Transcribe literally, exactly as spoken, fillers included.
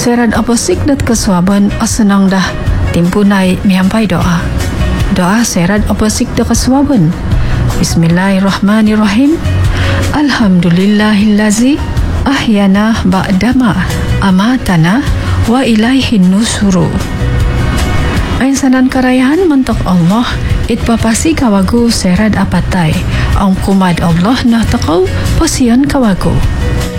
Serad aposik dat keswaban asenang dah timpunai mihampai doa. Doa serad aposik dat keswaban. Bismillahirrahmanirrahim. Alhamdulillahillazi ahyana ba'dama amatana wa ilaihin nusuru. Ain sanan karayahan mentok Allah it papasi kawagu serad apatai ang kumad Allah nah takau pasian kawagu.